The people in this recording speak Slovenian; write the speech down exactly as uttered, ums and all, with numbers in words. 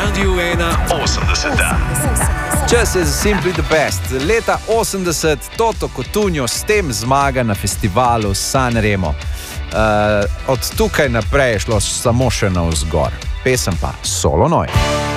Radio ena osemdeseta. Just is simply the best. Leta osemdeset Toto Cotugno s tem zmaga na festivalu Sanremo. Uh, od tukaj naprej je šlo samo še navzgor. Pesem pa Solo Noi.